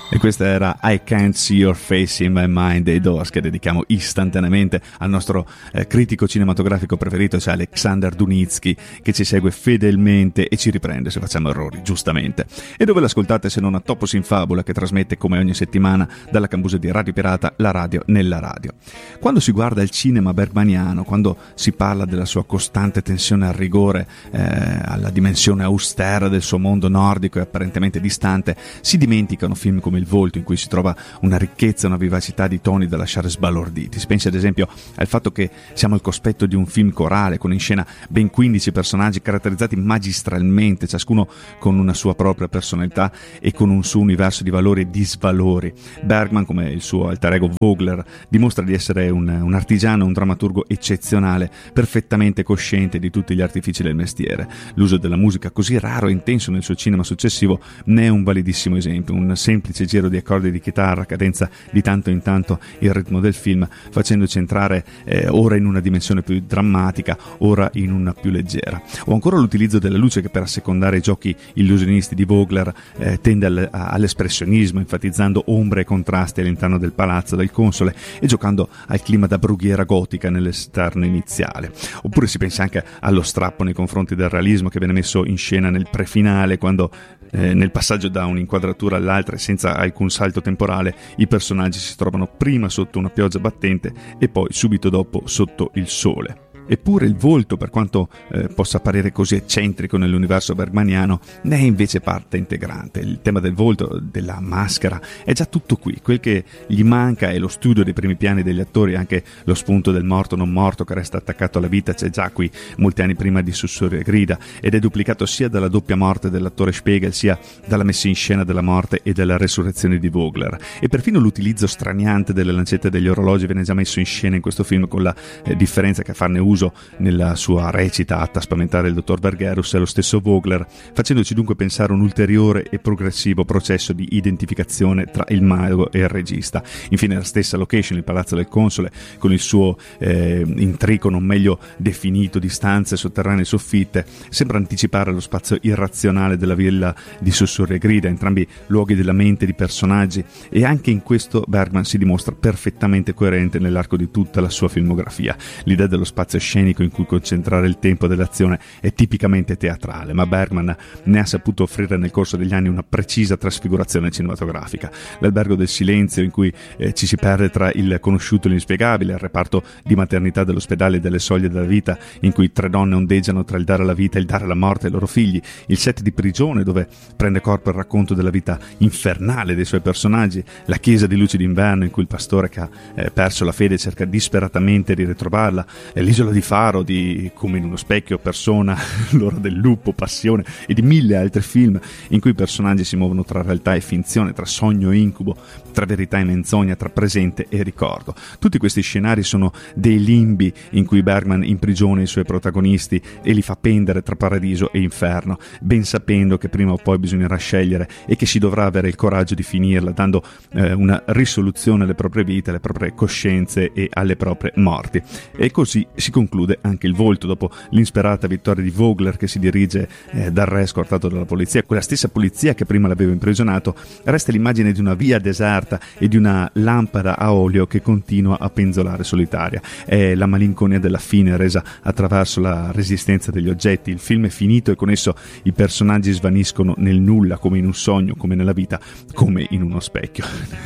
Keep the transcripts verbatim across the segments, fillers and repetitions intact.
E questa era I Can't See Your Face in My Mind dei Doors, che dedichiamo istantaneamente al nostro eh, critico cinematografico preferito, cioè Alexander Dunitsky, che ci segue fedelmente e ci riprende se facciamo errori, giustamente. E dove l'ascoltate se non a Topos in Fabula, che trasmette come ogni settimana dalla cambusa di Radio Pirata, la radio nella radio. Quando si guarda il cinema bergmaniano, quando si parla della sua costante tensione al rigore, eh, alla dimensione austera del suo mondo nordico e apparentemente distante, si dimenticano film come Il Volto, in cui si trova una ricchezza, una vivacità di toni da lasciare sbalorditi. Si pensa ad esempio al fatto che siamo al cospetto di un film corale con in scena ben quindici personaggi caratterizzati magistralmente, ciascuno con una sua propria personalità e con un suo universo di valori e disvalori. Bergman, come il suo alter ego Vogler, dimostra di essere un, un artigiano, un drammaturgo eccezionale, perfettamente cosciente di tutti gli artifici del mestiere. L'uso della musica, così raro e intenso nel suo cinema successivo, ne è un validissimo esempio, un semplice giro di accordi di chitarra, cadenza di tanto in tanto il ritmo del film, facendoci entrare eh, ora in una dimensione più drammatica, ora in una più leggera. O ancora l'utilizzo della luce, che per assecondare i giochi illusionisti di Vogler eh, tende al, a, all'espressionismo, enfatizzando ombre e contrasti all'interno del palazzo del console e giocando al clima da brughiera gotica nell'esterno iniziale. Oppure si pensa anche allo strappo nei confronti del realismo che viene messo in scena nel prefinale, quando eh, nel passaggio da un'inquadratura all'altra e senza alcun salto temporale i personaggi si trovano prima sotto una pioggia battente e poi subito dopo sotto il sole. Eppure Il Volto, per quanto eh, possa apparire così eccentrico nell'universo bergmaniano, ne è invece parte integrante. Il tema del volto, della maschera, è già tutto qui. Quel che gli manca è lo studio dei primi piani degli attori, anche lo spunto del morto non morto che resta attaccato alla vita c'è già qui molti anni prima di Sussurri e Grida, ed è duplicato sia dalla doppia morte dell'attore Spiegel sia dalla messa in scena della morte e della resurrezione di Vogler. E perfino l'utilizzo straniante delle lancette degli orologi viene già messo in scena in questo film, con la eh, differenza che a farne uso nella sua recita atta a spaventare il dottor Vergerus è lo stesso Vogler, facendoci dunque pensare un ulteriore e progressivo processo di identificazione tra il mago e il regista. Infine la stessa location, il palazzo del console, con il suo eh, intrico non meglio definito di stanze sotterranee e soffitte, sembra anticipare lo spazio irrazionale della villa di Sussurri e Grida, entrambi luoghi della mente di personaggi, e anche in questo Bergman si dimostra perfettamente coerente nell'arco di tutta la sua filmografia. L'idea dello spazio scenico in cui concentrare il tempo dell'azione è tipicamente teatrale, ma Bergman ne ha saputo offrire nel corso degli anni una precisa trasfigurazione cinematografica. L'albergo del silenzio, in cui eh, ci si perde tra il conosciuto e l'inspiegabile, il reparto di maternità dell'ospedale e delle soglie della vita, in cui tre donne ondeggiano tra il dare la vita e il dare la morte ai loro figli, il set di prigione dove prende corpo il racconto della vita infernale dei suoi personaggi, la chiesa di luci d'inverno in cui il pastore che ha eh, perso la fede cerca disperatamente di ritrovarla, eh, l'isola di Faro di Come in uno specchio, Persona, L'ora del lupo, Passione e di mille altri film in cui i personaggi si muovono tra realtà e finzione, tra sogno e incubo, tra verità e menzogna, tra presente e ricordo. Tutti questi scenari sono dei limbi in cui Bergman imprigiona i suoi protagonisti e li fa pendere tra paradiso e inferno, ben sapendo che prima o poi bisognerà scegliere e che si dovrà avere il coraggio di finirla, dando eh, una risoluzione alle proprie vite, alle proprie coscienze e alle proprie morti. E così si conclude anche Il Volto, dopo l'insperata vittoria di Vogler che si dirige eh, dal re scortato dalla polizia, quella stessa polizia che prima l'aveva imprigionato. Resta l'immagine di una via deserta e di una lampada a olio che continua a penzolare solitaria. È la malinconia della fine resa attraverso la resistenza degli oggetti. Il film è finito e con esso i personaggi svaniscono nel nulla, come in un sogno, come nella vita, come in uno specchio.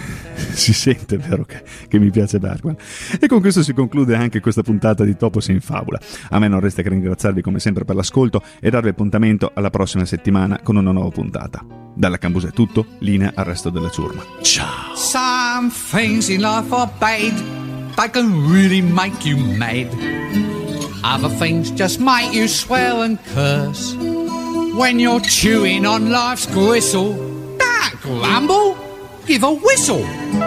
Si sente, vero, che, che mi piace Bergman. E con questo si conclude anche questa puntata di Topos in Fabula. A me non resta che ringraziarvi come sempre per l'ascolto e darvi appuntamento alla prossima settimana con una nuova puntata. Dalla Cambusa è tutto, linea al resto della ciurma. Ciao! Some things in life are bad, they can really make you mad. Other things just make you swear and curse. When you're chewing on life's gristle, don't grumble, give a whistle.